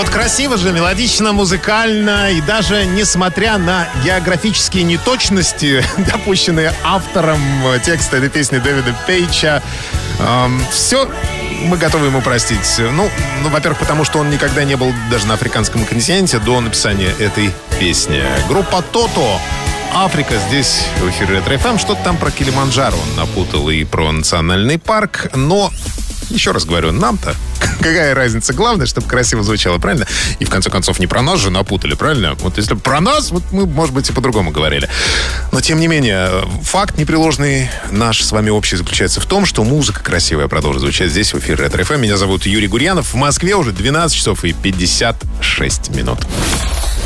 Вот красиво же, мелодично, музыкально, и даже несмотря на географические неточности, допущенные автором текста этой песни Дэвида Пейча, все мы готовы ему простить. Ну, во-первых, потому что он никогда не был даже на африканском континенте до написания этой песни. Группа Тото. Африка здесь в эфире Ретро ФМ. Что-то там про Килиманджаро он напутал и про национальный парк. Но, еще раз говорю, нам-то какая разница? Главное, чтобы красиво звучало, правильно? И в конце концов не про нас же напутали, правильно? Вот если бы про нас, вот мы, может быть, и по-другому говорили. Но, тем не менее, факт непреложный наш с вами общий заключается в том, что музыка красивая продолжит звучать здесь в эфире Ретро ФМ. Меня зовут Юрий Гурьянов. В Москве уже 12 часов и 56 минут.